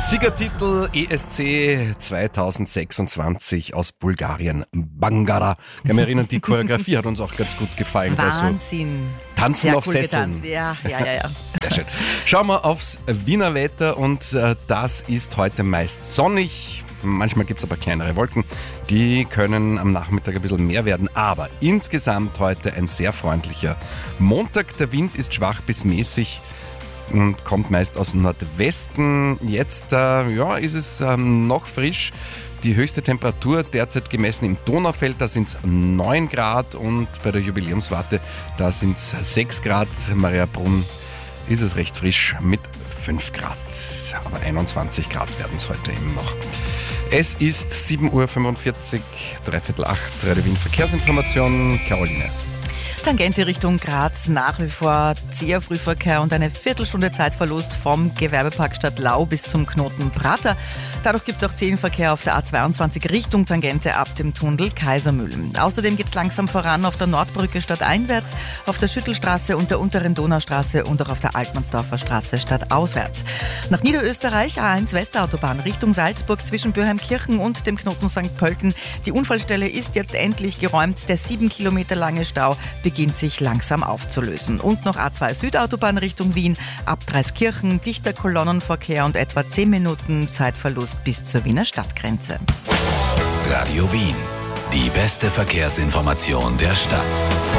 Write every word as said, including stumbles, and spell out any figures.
Siegertitel E S C zweitausendsechsundzwanzig aus Bulgarien, Bangara. Ich kann mich erinnern, die Choreografie hat uns auch ganz gut gefallen. Wahnsinn. So Tanzen Sehr auf cool Sesseln. Getanzt. Ja, ja, ja, ja. Sehr schön. Schauen wir aufs Wiener Wetter und äh, das ist heute meist sonnig. Manchmal gibt es aber kleinere Wolken, die können am Nachmittag ein bisschen mehr werden, aber insgesamt heute ein sehr freundlicher Montag. Der Wind ist schwach bis mäßig und kommt meist aus Nordwesten. Jetzt äh, ja, ist es ähm, noch frisch. Die höchste Temperatur derzeit gemessen im Donaufeld, da sind es neun Grad und bei der Jubiläumswarte, da sind es sechs Grad. Mariabrunn ist es recht frisch mit fünf Grad, aber einundzwanzig Grad werden es heute eben noch. Es ist sieben Uhr fünfundvierzig, dreiviertel acht, Radio Wien Verkehrsinformation, Caroline. Tangente Richtung Graz, nach wie vor zäher Frühverkehr und eine Viertelstunde Zeitverlust vom Gewerbepark Stadtlau bis zum Knoten Prater. Dadurch gibt es auch zähen Verkehr auf der A zweiundzwanzig Richtung Tangente ab dem Tunnel Kaisermühlen. Außerdem geht es langsam voran auf der Nordbrücke stadteinwärts, auf der Schüttelstraße und der unteren Donaustraße und auch auf der Altmannsdorfer Straße stadtauswärts. Nach Niederösterreich A eins Westautobahn Richtung Salzburg zwischen Bürheimkirchen und dem Knoten Sankt Pölten. Die Unfallstelle ist jetzt endlich geräumt. Der sieben Kilometer lange Stau beginnt sich langsam aufzulösen. Und noch A zwei Südautobahn Richtung Wien, ab Dreiskirchen, dichter Kolonnenverkehr und etwa zehn Minuten Zeitverlust bis zur Wiener Stadtgrenze. Radio Wien, die beste Verkehrsinformation der Stadt.